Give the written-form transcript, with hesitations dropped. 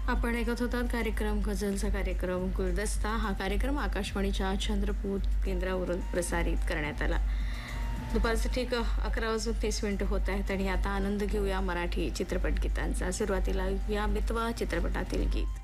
आपण ऐकत होतात कार्यक्रम गझलचा कार्यक्रम गुलदस्ता. हा कार्यक्रम आकाशवाणीच्या चंद्रपूर केंद्रावरून प्रसारित करण्यात आला. दुपारचं ठीक 11:30 होत आहेत आणि आता आनंद घेऊया मराठी चित्रपट गीतांचा. सुरुवातीला या मितवा चित्रपटातील गीत.